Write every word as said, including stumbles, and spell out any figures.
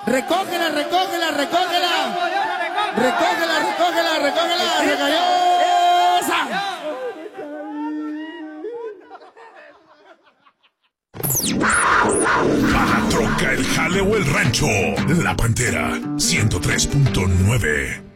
Recógela, recógela, recógela. Recógela, recógela, recógela. Se cayó. ¡Esa! A la troca, el jale o el rancho. La Pantera ciento tres punto nueve.